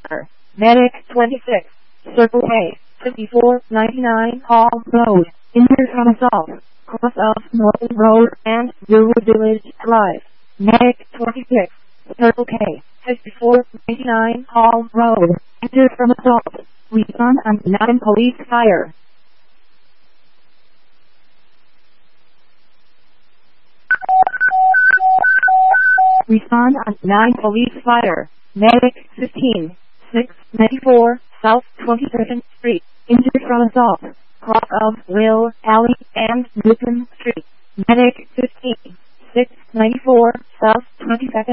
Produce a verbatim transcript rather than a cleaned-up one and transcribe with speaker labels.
Speaker 1: Fire. Medic twenty-six. Circle K. fifty-four ninety-nine Hall Road. Injured from assault. Cross of Norton Road and Millwood Village Drive. Medic twenty-six. Circle K. fifty-four ninety-nine Hall Road. Injured from assault. Respond on nine Police Fire. Respond on nine Police Fire. Medic fifteen. six ninety-four South twenty-second Street. Injured from assault. Cross of Will Alley and Newton Street. Medic fifteen. six ninety-four South twenty-second